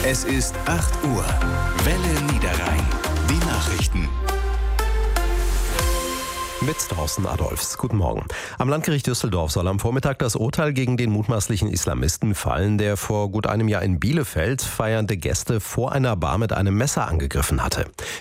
Es ist 8 Uhr. Welle Niederrhein. Die Nachrichten. Mit Thorsten Adolfs. Guten Morgen. Am Landgericht Düsseldorf soll am Vormittag das Urteil gegen den mutmaßlichen Islamisten fallen, der vor gut einem Jahr in Bielefeld feiernde Gäste vor einer Bar mit einem Messer angegriffen hatte.